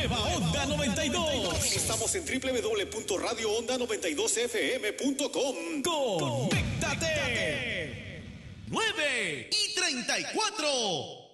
Nueva Onda 92. Estamos en www.radioonda92fm.com. Conéctate. 9:34.